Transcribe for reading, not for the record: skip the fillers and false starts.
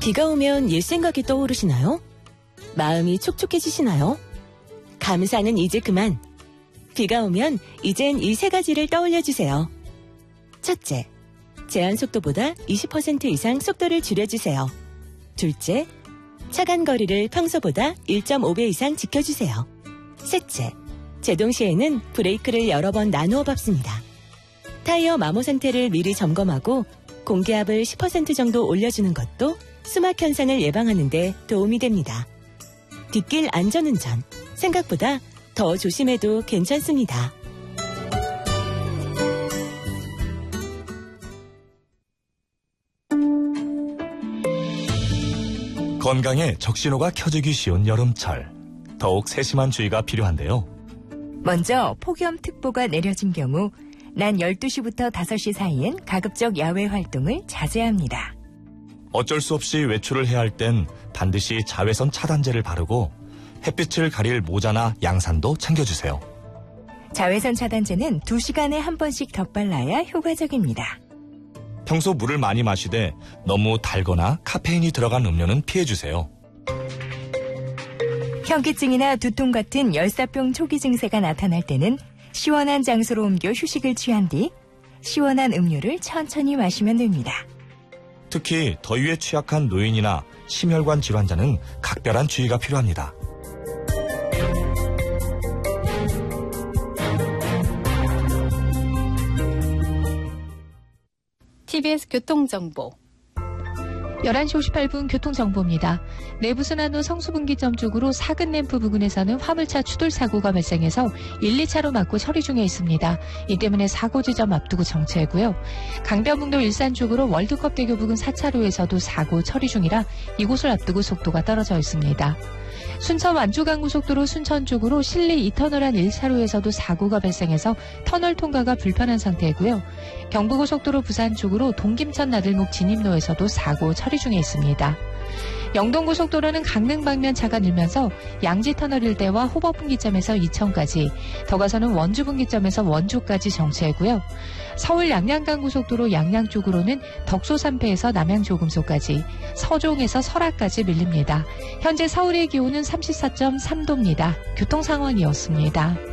비가 오면 옛 생각이 떠오르시나요? 마음이 촉촉해지시나요? 감사는 이제 그만. 비가 오면 이젠 이 세 가지를 떠올려주세요. 첫째, 제한 속도보다 20% 이상 속도를 줄여주세요. 둘째, 차간 거리를 평소보다 1.5배 이상 지켜주세요. 셋째, 제동 시에는 브레이크를 여러 번 나누어 밟습니다. 타이어 마모 상태를 미리 점검하고 공기압을 10% 정도 올려주는 것도 수막 현상을 예방하는 데 도움이 됩니다. 뒷길 안전운전, 생각보다 더 조심해도 괜찮습니다. 건강에 적신호가 켜지기 쉬운 여름철. 더욱 세심한 주의가 필요한데요. 먼저 폭염특보가 내려진 경우 낮 12시부터 5시 사이엔 가급적 야외 활동을 자제해야 합니다. 어쩔 수 없이 외출을 해야 할 땐 반드시 자외선 차단제를 바르고 햇빛을 가릴 모자나 양산도 챙겨주세요. 자외선 차단제는 2시간에 한 번씩 덧발라야 효과적입니다. 평소 물을 많이 마시되 너무 달거나 카페인이 들어간 음료는 피해주세요. 현기증이나 두통 같은 열사병 초기 증세가 나타날 때는 시원한 장소로 옮겨 휴식을 취한 뒤 시원한 음료를 천천히 마시면 됩니다. 특히 더위에 취약한 노인이나 심혈관 질환자는 각별한 주의가 필요합니다. TBS 교통정보 11시 58분 교통정보입니다. 내부순환로 성수분기점 쪽으로 사근램프 부근에서는 화물차 추돌사고가 발생해서 1, 2차로 막고 처리 중에 있습니다. 이 때문에 사고 지점 앞두고 정체고요. 강변북로 일산 쪽으로 월드컵대교 부근 4차로에서도 사고 처리 중이라 이곳을 앞두고 속도가 떨어져 있습니다. 순천 완주간고속도로 순천 쪽으로 실리 2터널 안 1차로에서도 사고가 발생해서 터널 통과가 불편한 상태이고요. 경부고속도로 부산 쪽으로 동김천 나들목 진입로에서도 사고 처리 중에 있습니다. 영동고속도로는 강릉 방면 차가 늘면서 양지터널 일대와 호법분기점에서 이천까지, 더 가서는 원주분기점에서 원주까지 정체이고요. 서울 양양간고속도로 양양 쪽으로는 덕소 3패에서 남양조금소까지, 서종에서 설악까지 밀립니다. 현재 서울의 기온은 34.3도입니다. 교통상황이었습니다.